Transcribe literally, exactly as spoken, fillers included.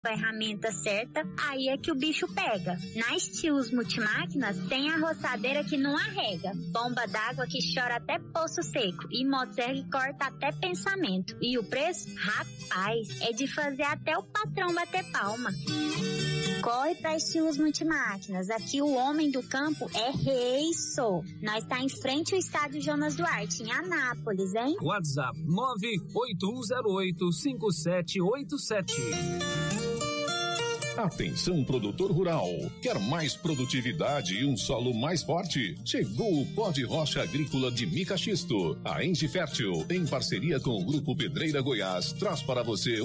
ferramenta certa, aí é que o bicho pega. Na Estilos Multimáquinas tem a roçadeira que não arrega, bomba d'água que chora até poço seco e motosserra que corta até pensamento. E o preço? Rapaz, é de fazer até o patrão bater palma. Corre pra Estilos Multimáquinas, aqui o homem do campo é rei, sou. Nós tá em frente ao estádio Jonas Duarte, em Anápolis, hein? WhatsApp nove oito um zero oito cinco sete oito sete. Atenção, produtor rural. Quer mais produtividade e um solo mais forte? Chegou o pó de rocha agrícola de mica xisto. A Enge Fértil, em parceria com o Grupo Pedreira Goiás, traz para você